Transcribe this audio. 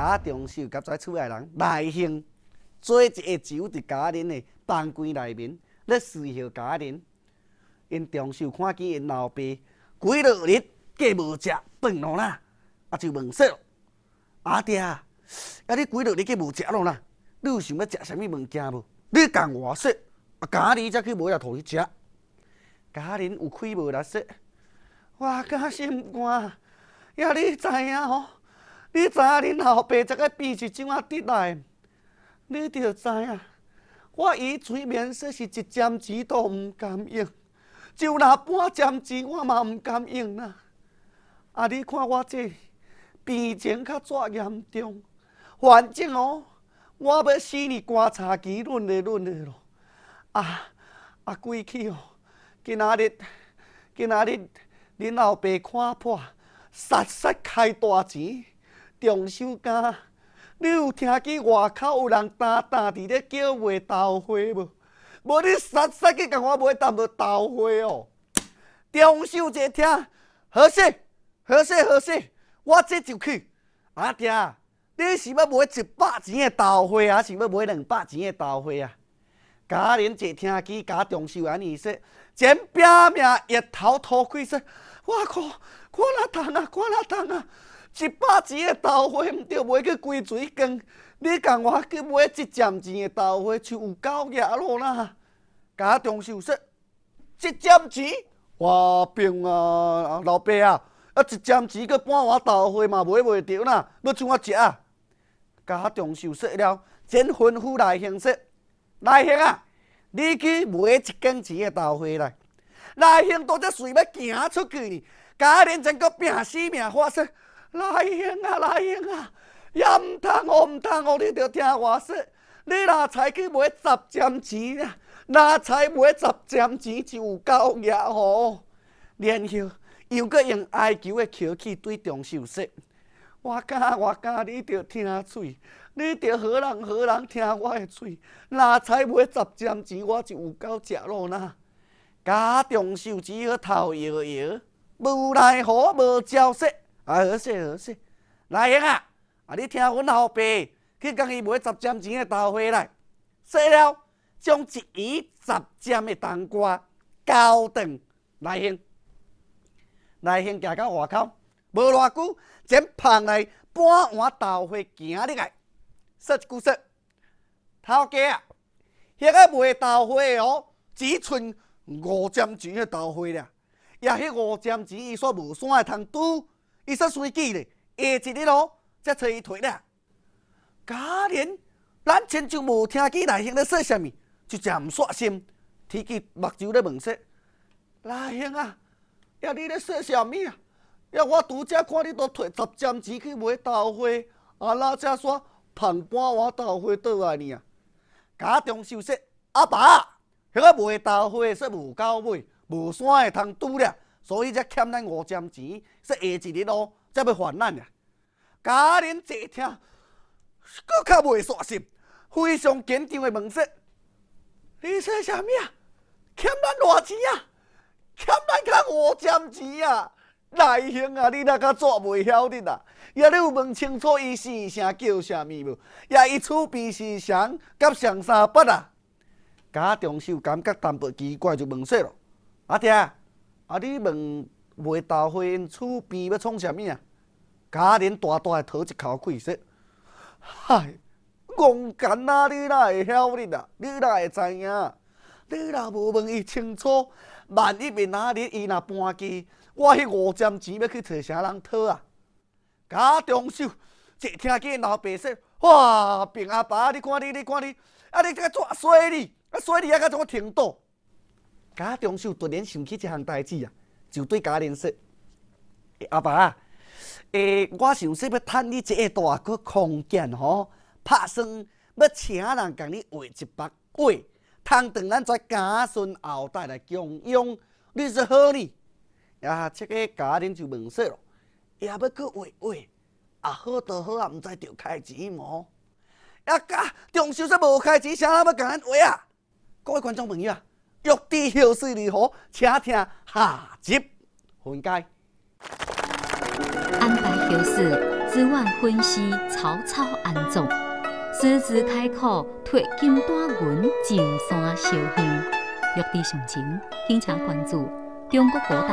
家中秀甲跩厝内人赖兴做一个酒伫家人的房间内面，咧侍候家人。因中秀看见因老爸几落日计无食饭咯啦，就问说：阿爹，你几落日计无食咯啦？你有想要食啥物物件无？你共我说，家己才去买来互你食。家人有气无力说：我敢心肝，呀你知影吼？你知影恁后爸这个病是怎啊得来？你着知影，我伊催眠说是一针钱都毋甘用，就那半针钱我嘛毋甘用啦。你看我这病情较遮严重，反正我要死你观察期论的咯。过去今仔日恁后爸看破，杀开大钱，中秋假。你有听见外口有人单伫咧叫卖豆花无？无你杀去甲我买淡薄豆花哦！中秋节听，好势，我这就去。阿爹，你是要买100钱的豆花，还是要买200钱的豆花啊？家人一听见家中秀安尼说，前拼命日头吐开说：我靠，看哪通啊！100钱的豆花，毋着买去规水缸。你共我去买1针钱的豆花，就有够野咯啦！家中秀说：1针钱，我病啊，老爸啊，1针钱佮半碗豆花嘛买袂着啦，要怎啊食啊？家中秀说了，前吩咐赖兴说：赖兴啊，你去买1斤钱的豆花来。赖兴都只随要行出去呢，家人真个拼死命发说。赖兴啊，也毋通你着听我说，你若才去买10针钱啊，若才买10针钱就有够野吼。然后又搁用哀求的口气对中秀说：我教你着听嘴，你着好人听我的嘴，若才买10针钱我就有够食咯啦。家中秀只好头摇摇，无奈何无招说。好势，赖兴啊！你听阮后爸去甲伊买10针钱的豆花来，说了将1圆10针的冬瓜交转赖兴。赖兴行到外口，无偌久，前捧来半碗豆花行入来，说一句说：头家啊，迄个卖豆花的只剩5针钱的豆花了，也迄5针钱伊煞无啥会通拄。伊说随机咧，下一日才找伊摕咧。家人，咱亲像无听见赖兴咧说啥物，就真毋煞心，提起目睭咧问说：赖兴啊，你咧说啥物啊？我拄则看你都摕10针钱去买豆花，哪才煞捧半碗豆花倒来呢啊？家中秀说：阿爸，迄个卖豆花说无够买，无啥会通拄咧。所以才欠咱5针钱，说下一日才要还咱呀。家人一听，搁较袂煞心，非常紧张的问说：你说啥物啊？欠咱偌钱啊？欠咱较5针钱啊？赖兴啊，你哪较怎袂晓得啊？你有问清楚伊姓啥叫啥物无？伊厝边是谁？甲上三八啊？家中秀感觉淡薄奇怪，就问说咯：阿爹。你问卖豆花因厝边要创啥物啊？家人大大的吐一口气说：嗨，戆干啊！你哪会晓得啊？你哪会知影？你若无问伊清楚，万一明仔日伊若搬机，我迄5针钱要去找啥人讨啊？家中秀一听见老爸说：哇，病阿爸，你看你，你甲怎衰你？衰你甲怎停倒？家中秀突然想起一项代志啊，就对家人说：阿爸，我想说要趁你这个大个空间吼，拍算要请人共你画一幅画，通当咱跩子孙后代来供养，你说好呢？这个家人就问说咯：也要去画画？好就好啊，毋知着开钱无？家中秀说无开钱，啥人要共咱画啊？各位观众朋友啊！欲知后事如何，请听下集分解。 安排后事子远分尸，草草安葬。狮子开口，脱金带银，进山烧香。欲知详情，请请关注中国古代